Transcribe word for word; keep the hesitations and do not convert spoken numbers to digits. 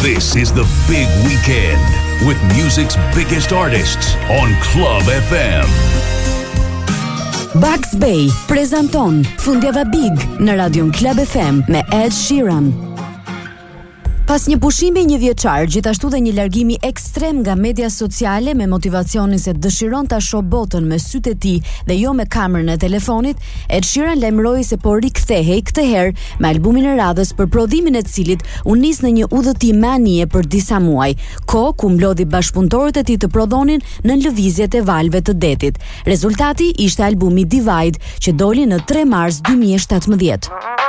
This is the big weekend with music's biggest artists on Club F M. Bugs Bay prezanton Fundjava Big në Radion Club F M me Ed Sheeran. Pas një pushimi një vjeçar, gjithashtu dhe një largimi ekstrem nga media sociale me motivacionin se dëshiron ta shoh botën me sytë e tij dhe jo me kamerën e telefonit, Ed Sheeran lajmëroi se po rikthehej këtë herë me albumin e radhës për prodhimin e cilit u nis në një udhëtim me anije për disa muaj, kohë ku mblodhi bashkëpunëtorët e tij të prodhonin në lëvizjet e valve të detit. Rezultati ishte albumi Divide që doli në tre mars dy mijë e shtatëmbëdhjetë.